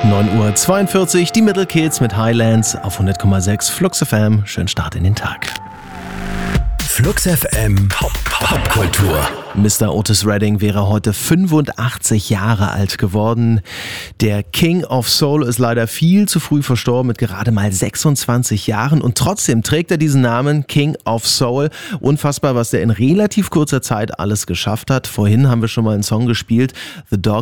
9:42 Uhr, die Middle Kids mit Highlands auf 100,6 Flux FM. Schönen Start in den Tag. Flux FM Popkultur. Mr. Otis Redding wäre heute 85 Jahre alt geworden. Der King of Soul ist leider viel zu früh verstorben mit gerade mal 26 Jahren und trotzdem trägt er diesen Namen King of Soul. Unfassbar, was der in relativ kurzer Zeit alles geschafft hat. Vorhin haben wir schon mal einen Song gespielt, The Dog